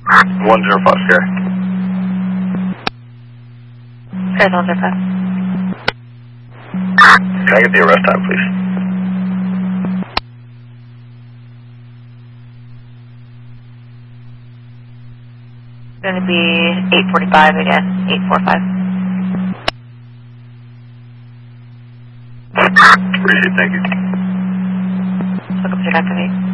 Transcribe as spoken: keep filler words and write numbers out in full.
one zero five, Scary. Scary one zero five. Can I get the arrest time, please? It's going to be eight forty-five again, eight forty-five. Appreciate it, thank you. So complete activate.